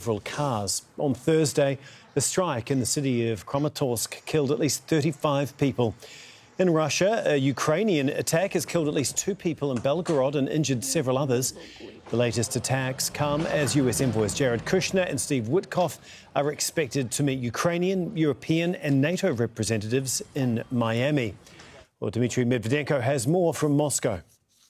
several cars. On Thursday, the strike in the city of Kramatorsk killed at least 35 people. In Russia, a Ukrainian attack has killed at least 2 people in Belgorod and injured several others. The latest attacks come as US envoys Jared Kushner and Steve Witkoff are expected to meet Ukrainian, European and NATO representatives in Miami. Well, Dmitry Medvedenko has more from Moscow.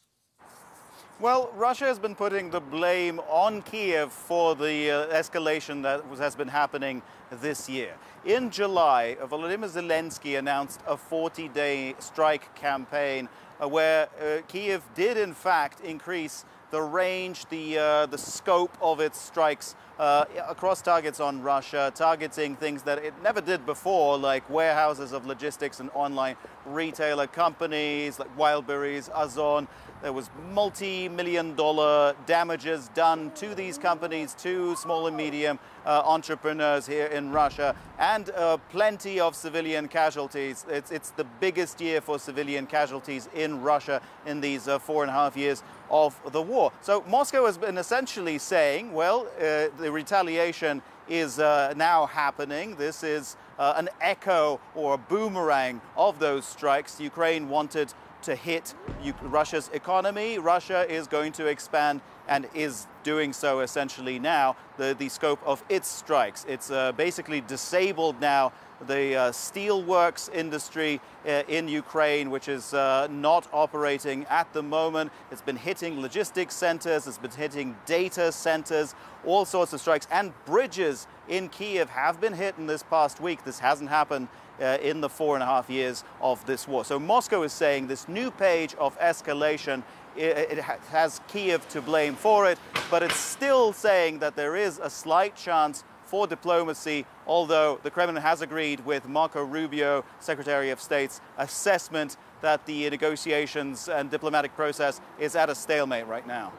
Well, Russia has been putting the blame on Kiev for the escalation that has been happening this year. In July, Volodymyr Zelensky announced a 40-day strike campaign where Kiev did, in fact, increase the range, the scope of its strikes across targets on Russia, targeting things that it never did before, like warehouses of logistics and online retailer companies like Wildberries, Ozon. There was multi-million-dollar damages done to these companies, to small and medium entrepreneurs here in Russia, and plenty of civilian casualties. It's the biggest year for civilian casualties in Russia in these 4.5 years of the war. So Moscow has been essentially saying, well, the retaliation is now happening. This is an echo or a boomerang of those strikes. Ukraine wanted to hit Russia's economy. Russia is going to expand and is doing so essentially now, the scope of its strikes. It's basically disabled now the steelworks industry in Ukraine, which is not operating at the moment. It's been hitting logistics centers, it's been hitting data centers, all sorts of strikes. And bridges in Kiev have been hit in this past week. This hasn't happened in the 4.5 years of this war. So Moscow is saying this new page of escalation, it has Kiev to blame for it, but it's still saying that there is a slight chance for diplomacy, although the Kremlin has agreed with Marco Rubio, Secretary of State's assessment that the negotiations and diplomatic process is at a stalemate right now.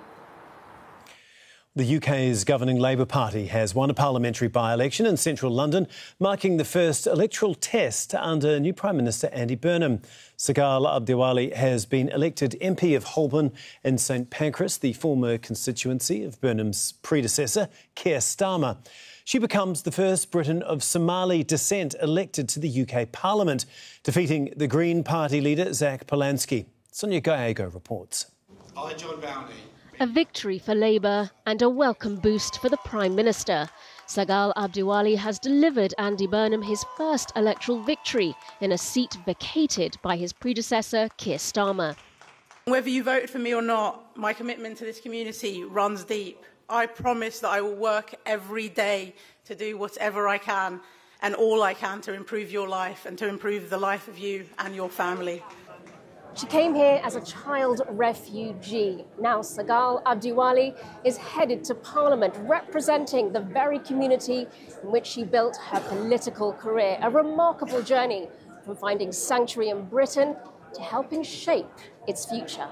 The UK's governing Labour Party has won a parliamentary by-election in central London, marking the first electoral test under new Prime Minister Andy Burnham. Sagal Abdiwali has been elected MP of Holborn in St Pancras, the former constituency of Burnham's predecessor, Keir Starmer. She becomes the first Briton of Somali descent elected to the UK Parliament, defeating the Green Party leader Zach Polanski. Sonia Gallego reports. I, John Bowney. A victory for Labour and a welcome boost for the Prime Minister. Sagal Abdiwali has delivered Andy Burnham his first electoral victory in a seat vacated by his predecessor, Keir Starmer. Whether you voted for me or not, my commitment to this community runs deep. I promise that I will work every day to do whatever I can and all I can to improve your life and to improve the life of you and your family. She came here as a child refugee. Now Sagal Abdiwali is headed to Parliament, representing the very community in which she built her political career. A remarkable journey from finding sanctuary in Britain to helping shape its future.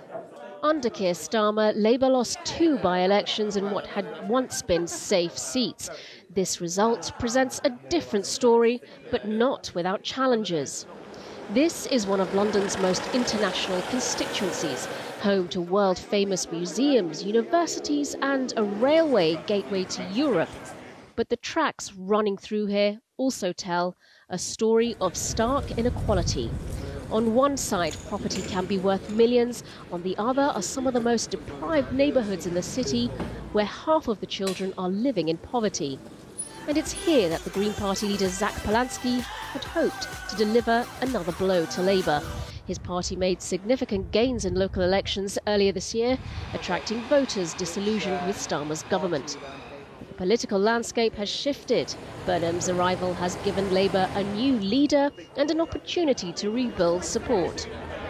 Under Keir Starmer, Labour lost 2 by-elections in what had once been safe seats. This result presents a different story, but not without challenges. This is one of London's most international constituencies, home to world-famous museums, universities and a railway gateway to Europe. But the tracks running through here also tell a story of stark inequality. On one side, property can be worth millions. On the other are some of the most deprived neighbourhoods in the city, where half of the children are living in poverty. And it's here that the Green Party leader Zach Polanski had hoped to deliver another blow to Labour. His party made significant gains in local elections earlier this year, attracting voters disillusioned with Starmer's government. The political landscape has shifted. Burnham's arrival has given Labour a new leader and an opportunity to rebuild support.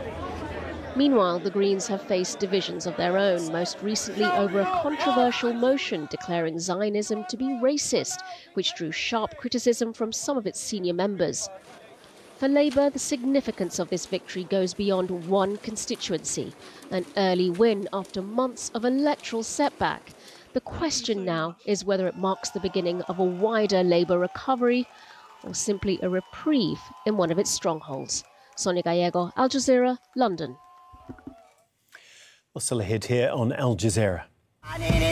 Meanwhile, the Greens have faced divisions of their own, most recently over a controversial motion declaring Zionism to be racist, which drew sharp criticism from some of its senior members. For Labour, the significance of this victory goes beyond one constituency, an early win after months of electoral setback. The question now is whether it marks the beginning of a wider Labour recovery or simply a reprieve in one of its strongholds. Sonia Gallego, Al Jazeera, London. Well, still ahead here on Al Jazeera.